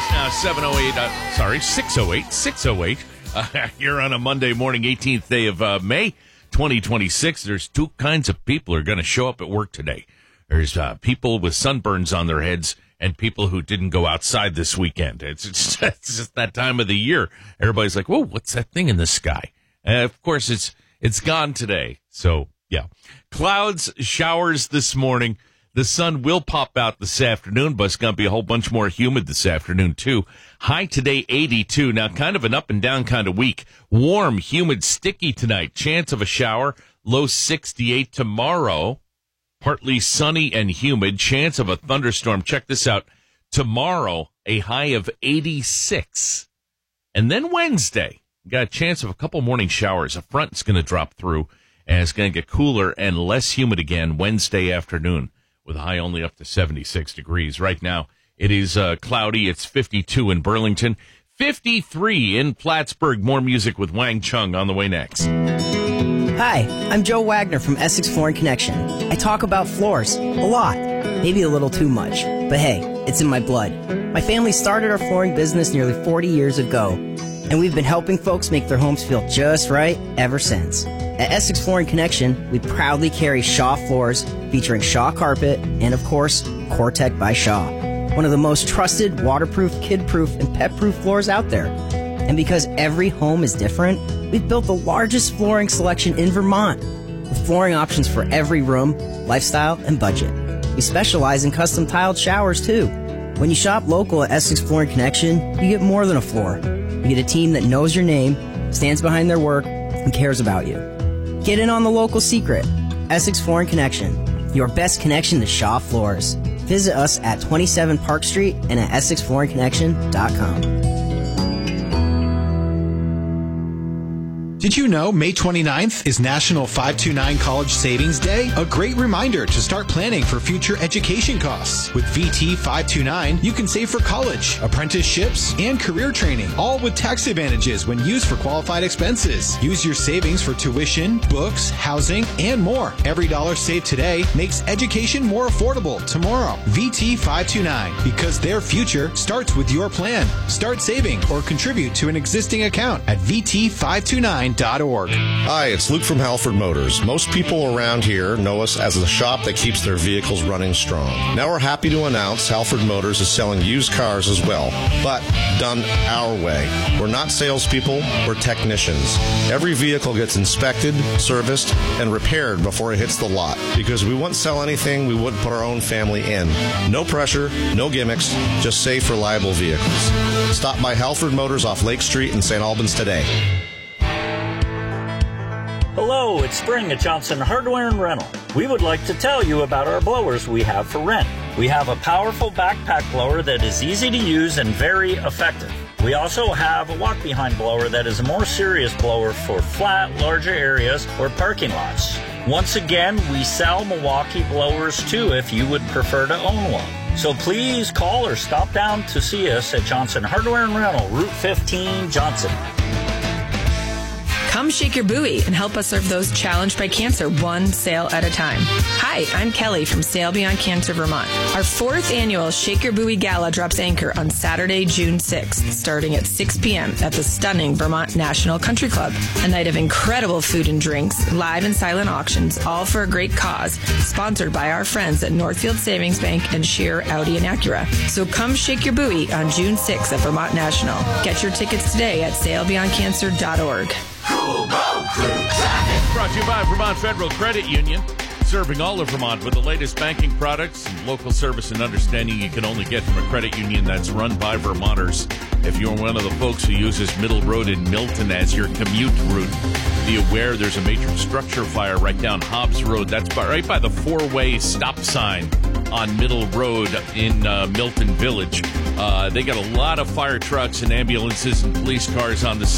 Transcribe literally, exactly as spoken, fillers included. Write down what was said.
Uh, seven oh eight, uh, sorry, six oh eight, six oh eight. Uh, here on a Monday morning, eighteenth day of uh, May, twenty twenty-six. There's two kinds of people who are going to show up at work today. There's uh, people with sunburns on their heads and people who didn't go outside this weekend. It's, it's, it's just that time of the year. Everybody's like, whoa, what's that thing in the sky? Uh, of course, it's it's gone today. So, yeah. Clouds, showers this morning. The sun will pop out this afternoon, but it's going to be a whole bunch more humid this afternoon, too. High today, eighty-two. Now, kind of an up and down kind of week. Warm, humid, sticky tonight. Chance of a shower. Low sixty-eight tomorrow. Partly sunny and humid. Chance of a thunderstorm. Check this out. Tomorrow, a high of eighty-six. And then Wednesday, got a chance of a couple morning showers. A front's going to drop through, and it's going to get cooler and less humid again Wednesday afternoon, with a high only up to seventy-six degrees. Right now, it is uh, cloudy. It's fifty-two in Burlington, fifty-three in Plattsburgh. More music with Wang Chung on the way next. Hi, I'm Joe Wagner from Essex Flooring Connection. I talk about floors a lot, maybe a little too much, but hey, it's in my blood. My family started our flooring business nearly forty years ago, and we've been helping folks make their homes feel just right ever since. At Essex Flooring Connection, we proudly carry Shaw floors featuring Shaw carpet and, of course, Core-Tec by Shaw, one of the most trusted, waterproof, kid-proof, and pet-proof floors out there. And because every home is different, we've built the largest flooring selection in Vermont, with flooring options for every room, lifestyle, and budget. We specialize in custom tiled showers, too. When you shop local at Essex Flooring Connection, you get more than a floor. You get a team that knows your name, stands behind their work, and cares about you. Get in on the local secret. Essex Flooring Connection, your best connection to Shaw floors. Visit us at twenty-seven Park Street and at essex flooring connection dot com. Did you know May twenty-ninth is National five two nine College Savings Day? A great reminder to start planning for future education costs. With V T five two nine, you can save for college, apprenticeships, and career training, all with tax advantages when used for qualified expenses. Use your savings for tuition, books, housing, and more. Every dollar saved today makes education more affordable tomorrow. V T five two nine, because their future starts with your plan. Start saving or contribute to an existing account at V T five two nine dot org. Hi, it's Luke from Halford Motors. Most people around here know us as the shop that keeps their vehicles running strong. Now we're happy to announce Halford Motors is selling used cars as well, but done our way. We're not salespeople, we're technicians. Every vehicle gets inspected, serviced, and repaired before it hits the lot, because we wouldn't sell anything we wouldn't put our own family in. No pressure, no gimmicks, just safe, reliable vehicles. Stop by Halford Motors off Lake Street in Saint Albans today. Hello, it's Spring at Johnson Hardware and Rental. We would like to tell you about our blowers we have for rent. We have a powerful backpack blower that is easy to use and very effective. We also have a walk-behind blower that is a more serious blower for flat, larger areas or parking lots. Once again, we sell Milwaukee blowers too if you would prefer to own one. So please call or stop down to see us at Johnson Hardware and Rental, Route fifteen, Johnson. Come shake your buoy and help us serve those challenged by cancer one sale at a time. Hi, I'm Kelly from Sail Beyond Cancer Vermont. Our fourth annual Shake Your Buoy Gala drops anchor on Saturday, June sixth, starting at six p.m. at the stunning Vermont National Country Club. A night of incredible food and drinks, live and silent auctions, all for a great cause, sponsored by our friends at Northfield Savings Bank and Shear Audi and Acura. So come shake your buoy on June sixth at Vermont National. Get your tickets today at sail beyond cancer dot org. Cool Boat Crew Traffic. Brought to you by Vermont Federal Credit Union. Serving all of Vermont with the latest banking products and local service and understanding you can only get from a credit union that's run by Vermonters. If you're one of the folks who uses Middle Road in Milton as your commute route, be aware there's a major structure fire right down Hobbs Road. That's by, right by the four-way stop sign on Middle Road in uh, Milton Village. Uh, they got a lot of fire trucks and ambulances and police cars on the